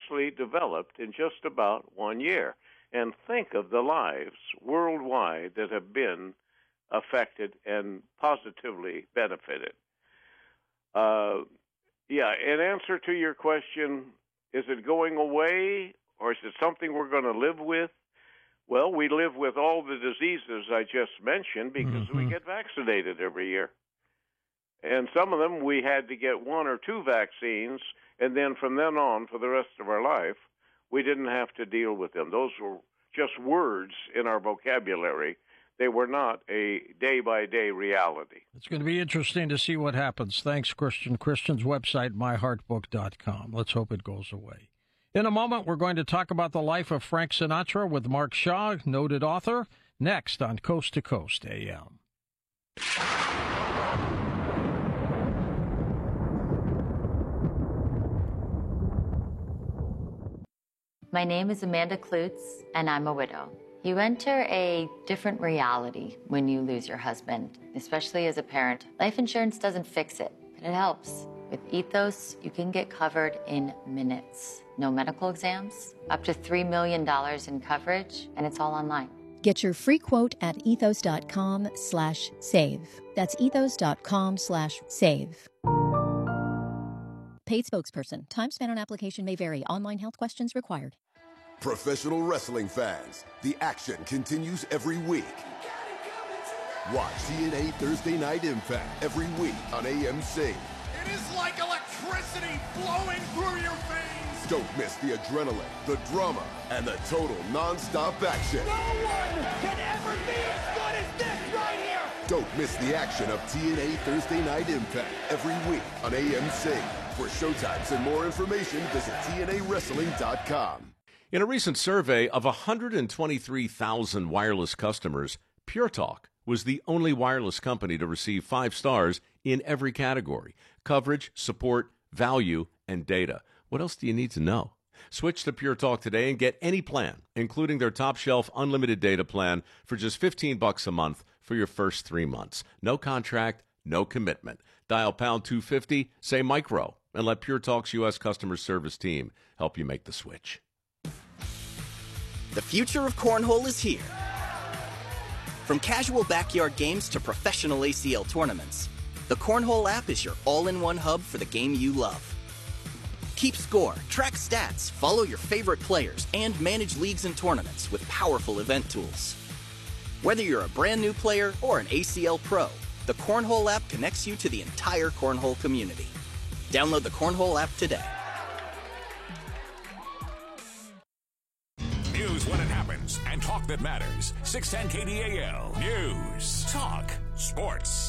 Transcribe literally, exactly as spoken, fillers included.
actually developed in just about one year. And think of the lives worldwide that have been affected and positively benefited. Uh, yeah, in answer to your question, is it going away or is it something we're going to live with? Well, we live with all the diseases I just mentioned because mm-hmm. we get vaccinated every year. And some of them we had to get one or two vaccines, and then from then on, for the rest of our life, we didn't have to deal with them. Those were just words in our vocabulary. They were not a day-by-day reality. It's going to be interesting to see what happens. Thanks, Christian. Christian's website, my heart book dot com. Let's hope it goes away. In a moment, we're going to talk about the life of Frank Sinatra with Mark Shaw, noted author, next on Coast to Coast A M. My name is Amanda Klutz, and I'm a widow. You enter a different reality when you lose your husband, especially as a parent. Life insurance doesn't fix it, but it helps. With Ethos, you can get covered in minutes. No medical exams, up to three million dollars in coverage, and it's all online. Get your free quote at ethos.com slash save. That's ethos.com slash save. Paid spokesperson. Time spent on application may vary. Online health questions required. Professional wrestling fans, the action continues every week. Watch T N A Thursday Night Impact every week on A M C. It is like electricity flowing through your veins. Don't miss the adrenaline, the drama, and the total non-stop action. No one can ever be as good as this right here. Don't miss the action of T N A Thursday Night Impact every week on A M C. For showtimes and more information, visit T N A wrestling dot com. In a recent survey of one hundred twenty-three thousand wireless customers, Pure Talk was the only wireless company to receive five stars in every category: coverage, support, value, and data. What else do you need to know? Switch to Pure Talk today and get any plan, including their top-shelf unlimited data plan, for just fifteen bucks a month for your first three months. No contract, no commitment. Dial pound two fifty, say micro, and let Pure Talk's U S customer service team help you make the switch. The future of cornhole is here. From casual backyard games to professional A C L tournaments, the Cornhole app is your all-in-one hub for the game you love. Keep score, track stats, follow your favorite players, and manage leagues and tournaments with powerful event tools. Whether you're a brand new player or an A C L pro, the Cornhole app connects you to the entire cornhole community. Download the Cornhole app today. News when it happens and talk that matters. six ten K D A L News. Talk sports.